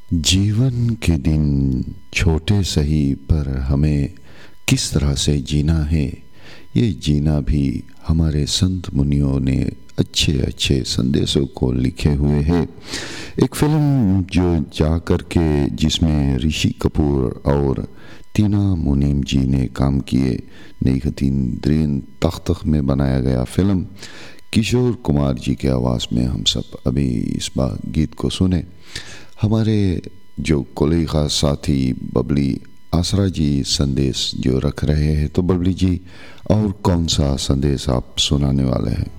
जीवन के दिन छोटे सही पर हमें किस तरह से जीना है, ये जीना भी हमारे संत मुनियों ने अच्छे अच्छे संदेशों को लिखे हुए हैं। एक फिल्म जो जा कर के जिसमें ऋषि कपूर और टीना मुनीम जी ने काम किए, नेगहतीन द्रीन तख्त में बनाया गया फिल्म, किशोर कुमार जी के आवाज़ में हम सब अभी इस बार गीत को सुने। हमारे जो कोलीगा साथी बबली आसरा जी संदेश जो रख रहे हैं, तो बबली जी और कौन सा संदेश आप सुनाने वाले हैं?